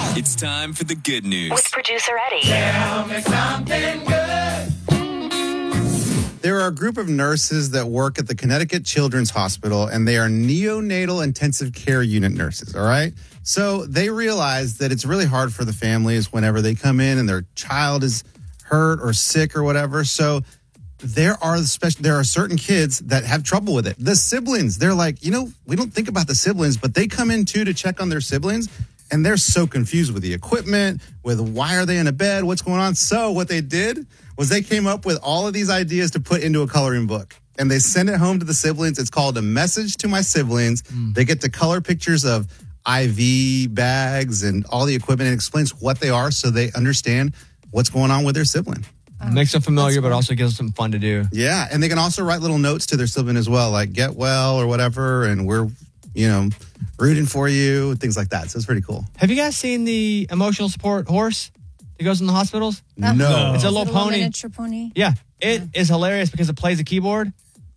It's time for the good news. With producer Eddie. Tell me something good. There are a group of nurses that work at the Connecticut Children's Hospital, and they are neonatal intensive care unit nurses, all right? So they realize that it's really hard for the families whenever they come in and their child is hurt or sick or whatever. So there are certain kids that have trouble with it. The siblings, they're like, we don't think about the siblings, but they come in too to check on their siblings, and they're so confused with the equipment, with why are they in a bed, what's going on. So what they did was they came up with all of these ideas to put into a coloring book, and they send it home to the siblings. It's called A Message to My Siblings. They get to color pictures of IV bags and all the equipment, and explains what they are so they understand what's going on with their sibling. Makes them familiar, but also gives them fun to do. Yeah, and they can also write little notes to their sibling as well, like get well or whatever, and we're, rooting for you, things like that. So it's pretty cool. Have you guys seen the emotional support horse that goes in the hospitals? No. It's a little pony. Miniature pony. Yeah, it is hilarious because it plays a keyboard.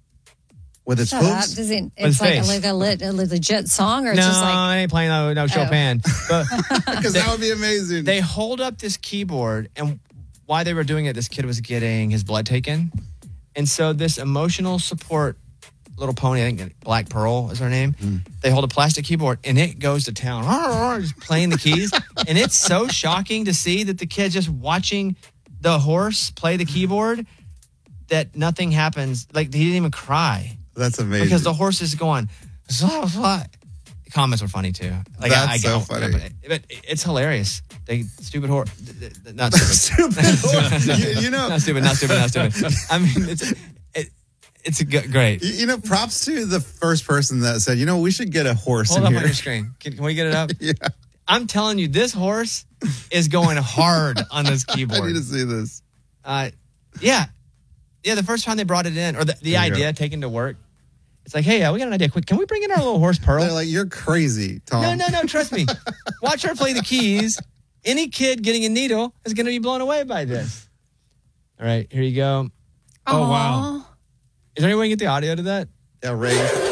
With its Shut up. hooves? Does it, With it's his like face. a legit song, or it's No, just like I ain't playing no Chopin. But Because that would be amazing. they hold up this keyboard, and while they were doing it, this kid was getting his blood taken. And so this emotional support little pony, I think Black Pearl is her name, they hold a plastic keyboard, and it goes to town, just playing the keys. And it's so shocking to see that the kid's just watching the horse play the keyboard that nothing happens. Like, he didn't even cry. That's amazing. Because the horse is going, the comments were funny too. Like, That's so funny. But it's hilarious. Stupid horse. Not stupid. Not stupid. Not stupid. I mean, it's great. Props to the first person that said, we should get a horse Hold in up here. on your screen. Can we get it up? Yeah. I'm telling you, this horse is going hard on this keyboard. I need to see this. Yeah. The first time they brought it in, or the idea taken to work, it's like, hey, we got an idea. Quick, can we bring in our little horse Pearl? They're like, you're crazy, Tom. No, trust me. Watch her play the keys. Any kid getting a needle is going to be blown away by this. All right, here you go. oh wow. Is there any way to get the audio to that? Yeah, Ray.